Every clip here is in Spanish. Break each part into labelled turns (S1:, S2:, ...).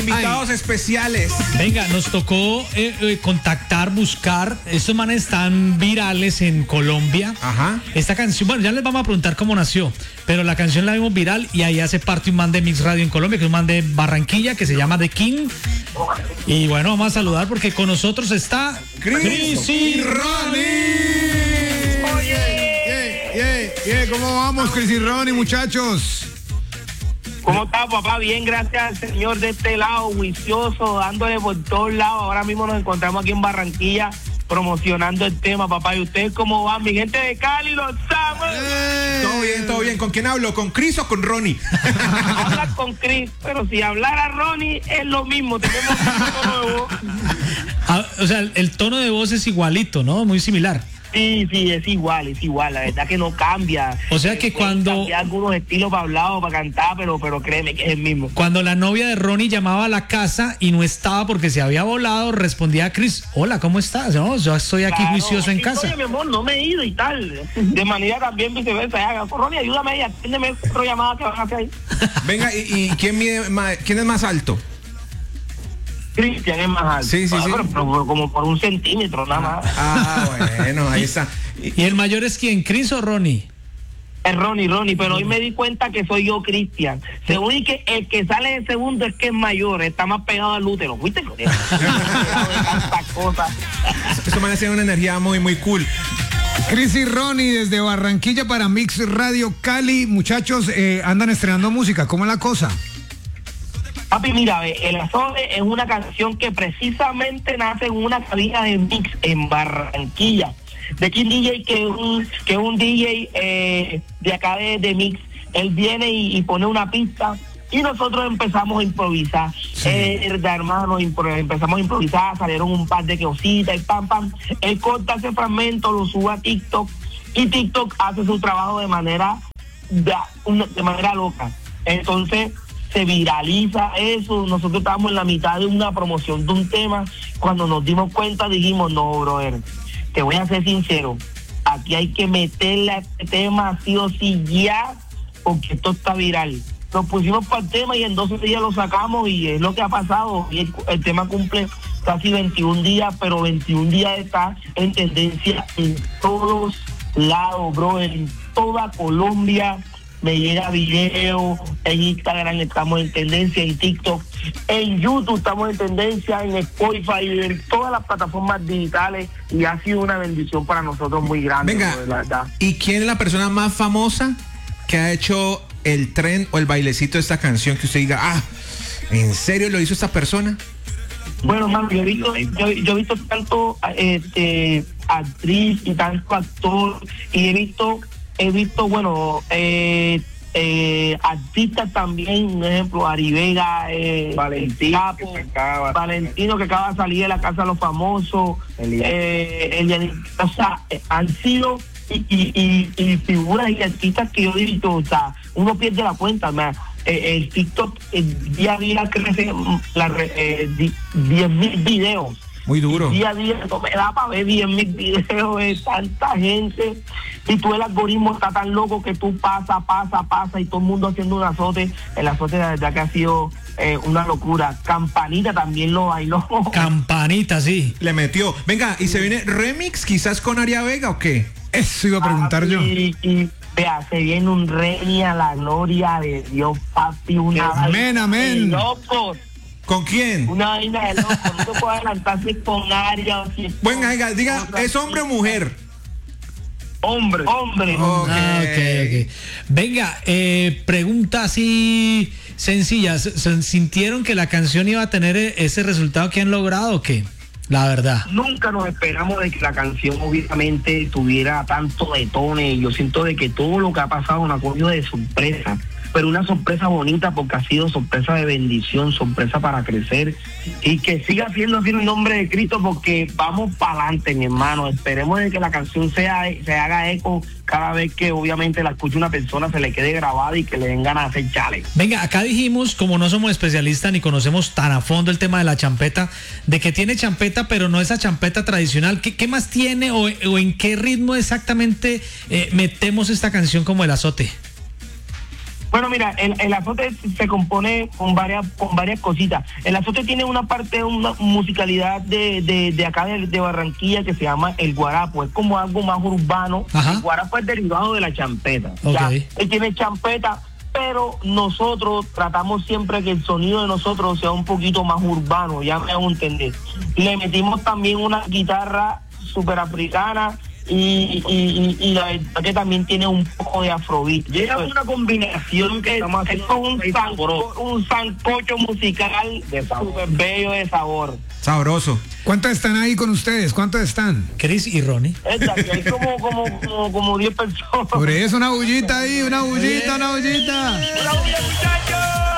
S1: Invitados especiales.
S2: Venga, nos tocó contactar, buscar. Estos manes están virales en Colombia.
S1: Ajá.
S2: Esta canción, bueno, ya les vamos a preguntar cómo nació, pero la canción la vimos viral y ahí hace parte un man de Mix Radio en Colombia, que es un man de Barranquilla, que se llama The King. Y bueno, vamos a saludar porque con nosotros está
S1: Cris y Ronnie.
S3: ¿Cómo vamos, Cris y Ronnie, muchachos?
S4: ¿Cómo está, papá? Bien, gracias al señor de este lado, juicioso, dándole por todos lados. Ahora mismo nos encontramos aquí en Barranquilla promocionando el tema, papá. ¿Y ustedes cómo van? Mi gente de Cali, los saben.
S1: Todo bien, todo bien. ¿Con quién hablo? ¿Con Cris o con Ronnie?
S4: Habla con Cris, pero si hablara Ronnie es lo mismo. Tenemos un tono de voz.
S2: O sea, el tono de voz es igualito, ¿no? Muy similar.
S4: Sí, es igual, la verdad que no cambia.
S2: O sea que cuando...
S4: Hay algunos estilos para hablar o para cantar, pero créeme que es el mismo.
S2: Cuando la novia de Ronnie llamaba a la casa y no estaba porque se había volado, respondía a Cris: hola, ¿cómo estás? No, yo estoy aquí juicioso en casa.
S4: Oye, mi amor, no me he ido y tal. De manera también viceversa. Ronnie, ayúdame ahí, atiéndeme otra llamada que van a hacer ahí.
S1: Venga, ¿y quién es más alto?
S4: Cristian es más alto.
S1: Sí.
S4: Pero como por 1 centímetro nada más.
S1: Ah, bueno, ahí está.
S2: ¿Y el mayor es quién, Cris o Ronnie?
S4: Es Ronnie, pero hoy me di cuenta que soy yo, Cristian. Según que el que sale de segundo es que es mayor, está más pegado al útero. ¿Viste? Tantas cosas.
S1: Eso me hace una energía muy, muy cool.
S3: Cris y Ronnie desde Barranquilla para Mix Radio Cali. Muchachos, andan estrenando música. ¿Cómo es la cosa?
S4: Papi, mira, El Azote es una canción que precisamente nace en una cabina de mix en Barranquilla. De King DJ, que es un DJ de acá de mix. Él viene y pone una pista y nosotros empezamos a improvisar. Hermano, empezamos a improvisar, salieron un par de cositas y pam. Él corta ese fragmento, lo sube a TikTok y TikTok hace su trabajo de manera loca. Entonces se viraliza eso. Nosotros estábamos en la mitad de una promoción de un tema. Cuando nos dimos cuenta dijimos: no, brother, te voy a ser sincero, aquí hay que meterle a este tema sí o sí ya, porque esto está viral. Nos pusimos para el tema y en 12 días lo sacamos y es lo que ha pasado. Y el tema cumple casi 21 días, pero 21 días está en tendencia en todos lados, brother, en toda Colombia. Me llega video, en Instagram estamos en tendencia, en TikTok, en YouTube estamos en tendencia, en Spotify, en todas las plataformas digitales, y ha sido una bendición para nosotros muy grande.
S1: Venga,
S4: de verdad.
S1: ¿Y quién es la persona más famosa que ha hecho el tren o el bailecito de esta canción que usted diga: ¿en serio lo hizo esta persona?
S4: Bueno, mano, yo he visto tanto actriz y tanto actor, y he visto artistas también, un ejemplo, Ari Vega, Valentino, Valentino, que acaba de salir de la Casa de los Famosos, o sea, han sido y figuras y artistas que yo he visto, o sea, uno pierde la cuenta, el TikTok día a día crece 10,000 videos.
S1: Muy duro.
S4: Día a día no me da para ver 10,000 videos de tanta gente, y tú, el algoritmo está tan loco que tú pasa y todo el mundo haciendo un azote. El azote de verdad que ha sido una locura. Campanita también lo bailó.
S2: Campanita, sí.
S1: Le metió. Venga, ¿y se viene remix quizás con Aria Vega o qué?
S3: Eso iba a preguntar yo.
S4: Y vea, se viene un rey a la gloria de Dios, papi.
S3: Amén.
S4: Locos.
S1: ¿Con quién?
S4: Una vaina de loco, no se puede adelantarse con Aria.
S1: Venga, diga, ¿es hombre o mujer?
S4: Hombre.
S2: Okay. Venga, pregunta así sencilla. ¿Sintieron que la canción iba a tener ese resultado que han logrado o qué? La verdad.
S4: Nunca nos esperamos de que la canción obviamente tuviera tanto detone. Yo siento de que todo lo que ha pasado nos ha cogido de sorpresa. Pero una sorpresa bonita, porque ha sido sorpresa de bendición, sorpresa para crecer, y que siga siendo así en nombre de Cristo, porque vamos para adelante, mi hermano. Esperemos de que la canción se haga eco cada vez que obviamente la escuche una persona, se le quede grabada y que le den ganas de hacer challenge.
S2: Venga, acá dijimos, como no somos especialistas ni conocemos tan a fondo el tema de la champeta, de que tiene champeta, pero no esa champeta tradicional. ¿Qué más tiene o en qué ritmo exactamente metemos esta canción como El Azote?
S4: Bueno, mira, el azote se compone con varias cositas. El azote tiene una parte, una musicalidad de acá de Barranquilla que se llama el guarapo. Es como algo más urbano.
S2: Ajá.
S4: El guarapo es derivado de la champeta.
S2: Ok.
S4: Ya, él tiene champeta, pero nosotros tratamos siempre que el sonido de nosotros sea un poquito más urbano, ya me hago entender. Le metimos también una guitarra super africana y la verdad que también tiene un poco de afrobeat. Llega una combinación que es un sancocho musical súper bello de sabor.
S1: Sabroso.
S3: ¿Cuántos están ahí con ustedes? ¿Cuántos están?
S2: Chris y Ronnie.
S4: Exacto, hay como 10 personas.
S3: Por eso una bullita ahí, una bullita.
S4: ¡Hola, muchachos!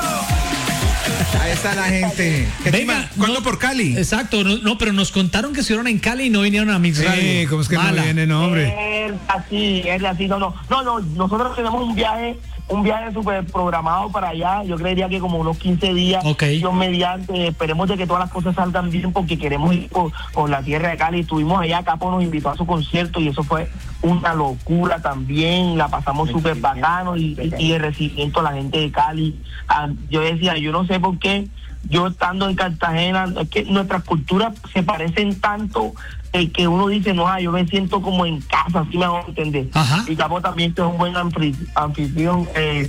S1: Ahí está la gente. ¿Qué
S2: Venga,
S1: chimba? ¿Cuándo
S2: no-
S1: por Cali?
S2: Exacto, no, pero nos contaron que estuvieron en Cali y no vinieron a Mix Radio.
S3: Sí, ¿cómo es que
S2: Mala.
S3: no vienen, hombre?
S4: Es así, no, nosotros tenemos un viaje súper programado para allá. Yo creería que como unos 15 días.
S2: Ok.
S4: Dios mediante, esperemos de que todas las cosas salgan bien porque queremos ir por la tierra de Cali. Estuvimos allá, Capo nos invitó a su concierto y eso fue una locura también. La pasamos súper bacano y el recibimiento a la gente de Cali. Yo decía, yo no sé por qué, yo estando en Cartagena, es que nuestras culturas se parecen tanto que uno dice, no, yo me siento como en casa, así me hago entender.
S2: Ajá.
S4: Y Capo también, que es un buen anfitrión,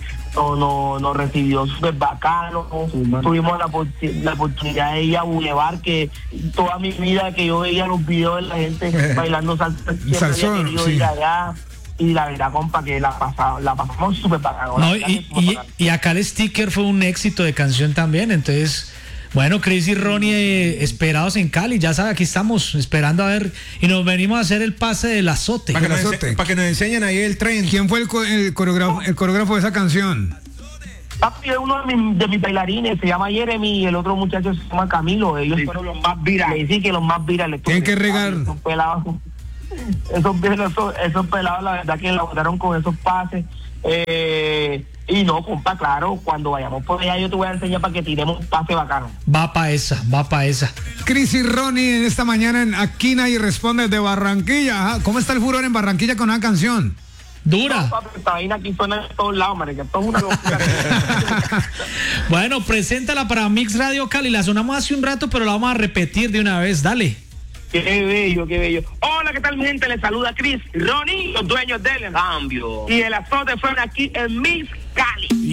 S4: nos recibió súper bacano. Tuvimos la oportunidad de ir a Boulevard, que toda mi vida que yo veía los videos de la gente bailando salsa, siempre
S3: Salsón,
S4: había querido
S3: sí.
S4: ir allá. Y la verdad, compa, que la pasamos súper bacano. La
S2: No,
S4: verdad que súper bacano.
S2: y acá el sticker fue un éxito de canción también, entonces, bueno, Chris y Ronnie esperados en Cali, ya sabe, aquí estamos esperando a ver, y nos venimos a hacer el pase del azote.
S1: Para que,
S3: azote.
S1: para que nos enseñen ahí el tren.
S3: ¿Quién fue el coreógrafo de esa canción?
S4: Papi es uno de mis bailarines, se llama Jeremy, y el otro muchacho se llama Camilo. Ellos fueron los más virales. Sí, que los más virales.
S3: Tienen que regar.
S4: Esos pelados, esos pelados, la verdad que la botaron con esos pases. Y no, compa, claro, cuando vayamos por allá yo te voy a enseñar para que tiremos un pase bacano.
S2: Va pa' esa.
S3: Chris y Ronnie en esta mañana en Aquina y Responde de Barranquilla. Ajá. ¿Cómo está el furor en Barranquilla con una canción?
S2: Dura.
S4: No, papi, esta vaina aquí suena de todos lados, marica, esto es una locura.
S2: Bueno, preséntala para Mix Radio Cali, la sonamos hace un rato, pero la vamos a repetir de una vez, dale.
S4: Qué bello, qué bello. Hola, ¿qué tal, mi gente? Les saluda Chris, Ronnie, los dueños del cambio. Y el azote fueron aquí en Mix Cali.